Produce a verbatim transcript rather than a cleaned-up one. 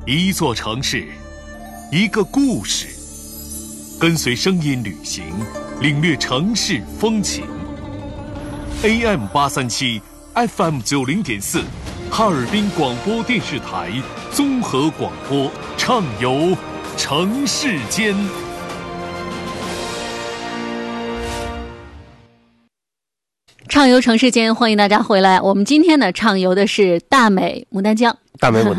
一座城市，一个故事，跟随声音旅行，领略城市风情。A M 八三七 F M 九零点四，哈尔滨广播电视台综合广播，畅游城市间。 畅游城市间，欢迎大家回来。我们今天呢，畅游的是大美牡丹江。 大美牡丹